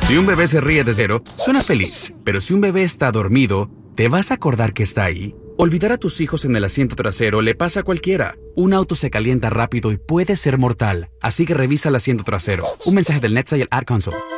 Si un bebé se ríe de cero, suena feliz. Pero si un bebé está dormido, ¿te vas a acordar que está ahí? Olvidar a tus hijos en el asiento trasero le pasa a cualquiera. Un auto se calienta rápido y puede ser mortal. Así que revisa el asiento trasero. Un mensaje del NHTSA y el Ad Console.